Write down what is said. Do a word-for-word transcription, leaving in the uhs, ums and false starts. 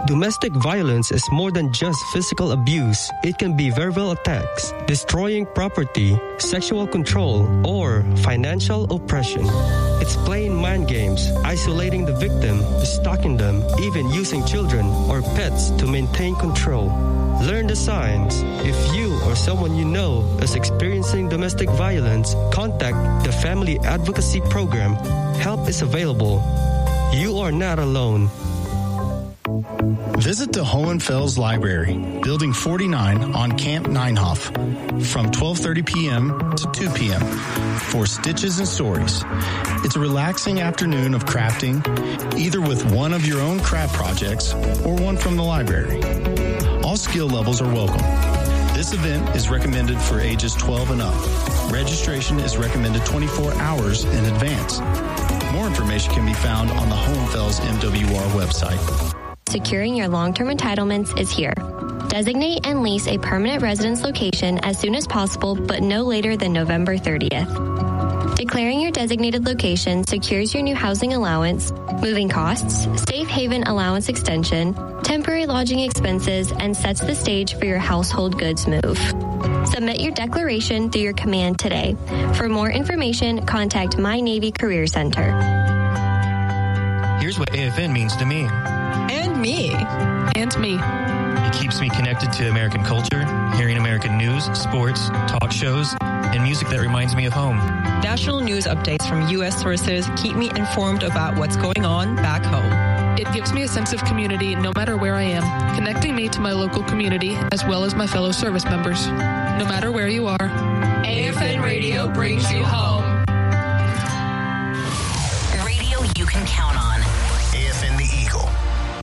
Domestic violence is more than just physical abuse. It can be verbal attacks, destroying property, sexual control, or financial oppression. It's playing mind games, isolating the victim, stalking them, even using children or pets to maintain control. Learn the signs. If you or someone you know is experiencing domestic violence, contact the Family Advocacy Program. Help is available. You are not alone. Visit the Hohenfels Library, Building forty-nine on Camp Ninehoff, from twelve thirty p.m. to two p.m. for Stitches and Stories. It's a relaxing afternoon of crafting, either with one of your own craft projects or one from the library. All skill levels are welcome. This event is recommended for ages twelve and up. Registration is recommended twenty-four hours in advance. More information can be found on the Hohenfels M W R website. Securing your long-term entitlements is here. Designate and lease a permanent residence location as soon as possible, but no later than November thirtieth. Declaring your designated location secures your new housing allowance, moving costs, safe haven allowance extension, temporary lodging expenses, and sets the stage for your household goods move. Submit your declaration through your command today. For more information, contact My Navy Career Center. Here's what A F N means to me. And me. And me. It keeps me connected to American culture, hearing American news, sports, talk shows, and music that reminds me of home. National news updates from U S sources keep me informed about what's going on back home. It gives me a sense of community no matter where I am, connecting me to my local community as well as my fellow service members. No matter where you are, A F N Radio brings you home. Radio you can count on.